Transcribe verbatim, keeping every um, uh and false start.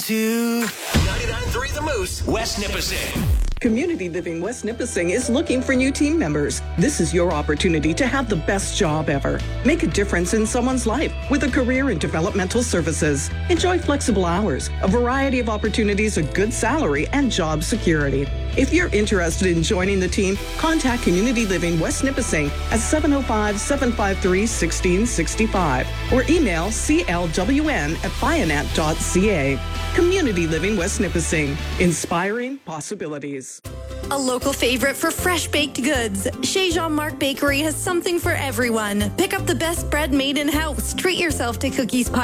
To ninety-nine point three The Moose, West Nipissing. Community Living West Nipissing is looking for new team members. This is your opportunity to have the best job ever. Make a difference in someone's life with a career in developmental services. Enjoy flexible hours, a variety of opportunities, a good salary, and job security. If you're interested in joining the team, contact Community Living West Nipissing at seven oh five, seven five three, one six six five or email c l w n at bionet dot c a. Community Living West Nipissing, inspiring possibilities. A local favorite for fresh baked goods, Chez Jean-Marc Bakery has something for everyone. Pick up the best bread made in-house. Treat yourself to cookies, pie,